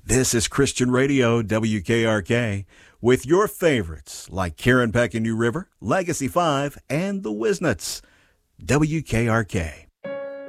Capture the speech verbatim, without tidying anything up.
This is Christian Radio, W K R K, with your favorites like Karen Peck and New River, Legacy five, and the Wisnuts. W K R K.